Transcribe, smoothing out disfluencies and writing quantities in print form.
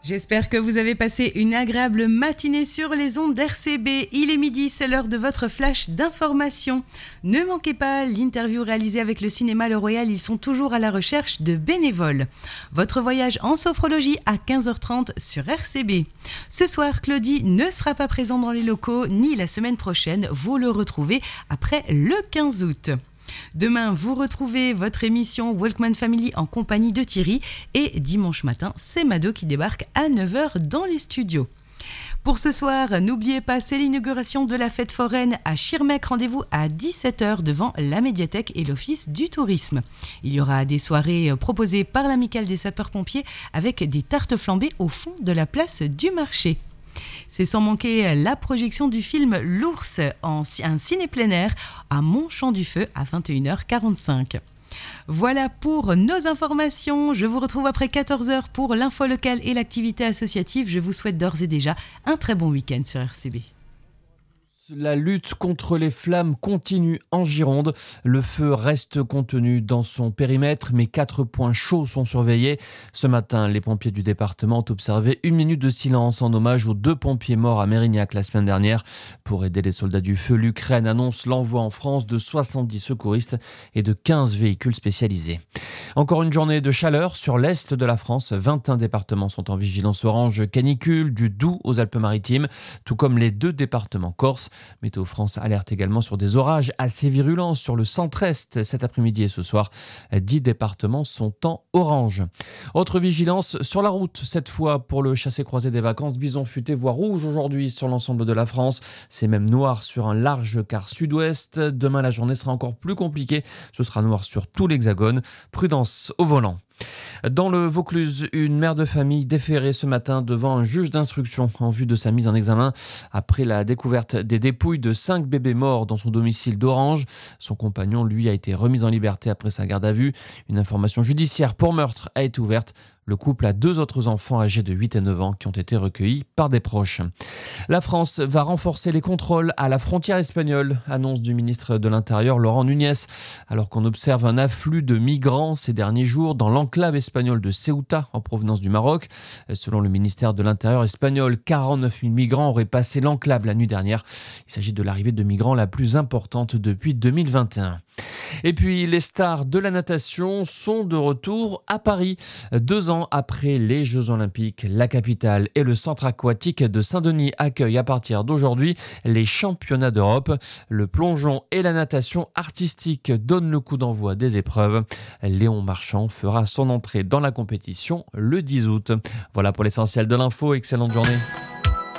J'espère que vous avez passé une agréable matinée sur les ondes d'RCB. Il est midi, c'est l'heure de votre flash d'information. Ne manquez pas l'interview réalisée avec le cinéma Le Royal, ils sont toujours à la recherche de bénévoles. Votre voyage en sophrologie à 15h30 sur RCB. Ce soir, Claudie ne sera pas présente dans les locaux, ni la semaine prochaine. Vous le retrouvez après le 15 août. Demain, vous retrouvez votre émission Walkman Family en compagnie de Thierry. Et dimanche matin, c'est Mado qui débarque à 9h dans les studios. Pour ce soir, n'oubliez pas, c'est l'inauguration de la fête foraine à Schirmeck. Rendez-vous à 17h devant la médiathèque et l'office du tourisme. Il y aura des soirées proposées par l'amicale des sapeurs-pompiers avec des tartes flambées au fond de la place du marché. C'est sans manquer la projection du film L'Ours en un ciné plein air à Montchamp-du-Feu à 21h45. Voilà pour nos informations. Je vous retrouve après 14h pour l'info locale et l'activité associative. Je vous souhaite d'ores et déjà un très bon week-end sur RCB. La lutte contre les flammes continue en Gironde. Le feu reste contenu dans son périmètre, mais 4 points chauds sont surveillés. Ce matin, les pompiers du département ont observé 1 minute de silence en hommage aux 2 pompiers morts à Mérignac la semaine dernière. Pour aider les soldats du feu, l'Ukraine annonce l'envoi en France de 70 secouristes et de 15 véhicules spécialisés. Encore une journée de chaleur sur l'est de la France. 21 départements sont en vigilance orange canicule, du Doubs aux Alpes-Maritimes, tout comme les 2 départements corses. Météo France alerte également sur des orages assez virulents sur le centre-est cet après-midi et ce soir. 10 départements sont en orange. Autre vigilance sur la route, cette fois pour le chassé-croisé des vacances. Bison futé voie rouge aujourd'hui sur l'ensemble de la France. C'est même noir sur un large quart sud-ouest. Demain, la journée sera encore plus compliquée. Ce sera noir sur tout l'hexagone. Prudence au volant. Dans le Vaucluse, une mère de famille déférée ce matin devant un juge d'instruction en vue de sa mise en examen après la découverte des dépouilles de 5 bébés morts dans son domicile d'Orange. Son compagnon, lui, a été remis en liberté après sa garde à vue. Une information judiciaire pour meurtre a été ouverte. Le couple a 2 autres enfants âgés de 8 et 9 ans qui ont été recueillis par des proches. La France va renforcer les contrôles à la frontière espagnole, annonce du ministre de l'Intérieur Laurent Nunez, alors qu'on observe un afflux de migrants ces derniers jours dans l'enclave espagnole de Ceuta en provenance du Maroc. Selon le ministère de l'Intérieur espagnol, 49 000 migrants auraient passé l'enclave la nuit dernière. Il s'agit de l'arrivée de migrants la plus importante depuis 2021. Et puis, les stars de la natation sont de retour à Paris. 2 ans après les Jeux Olympiques, la capitale et le centre aquatique de Saint-Denis accueillent à partir d'aujourd'hui les championnats d'Europe. Le plongeon et la natation artistique donnent le coup d'envoi des épreuves. Léon Marchand fera son entrée dans la compétition le 10 août. Voilà pour l'essentiel de l'info. Excellente journée.